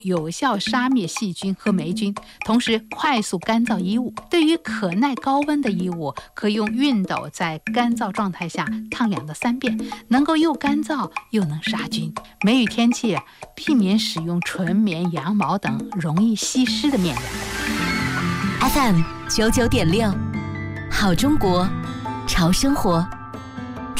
有效杀灭细菌和霉菌，同时快速干燥衣物。对于可耐高温的衣物，可用熨斗在干燥状态下烫2到3遍，能够又干燥又能杀菌。梅雨天气，避免使用纯棉、羊毛等容易吸湿的面料。 FM 99.6，好中国，潮生活。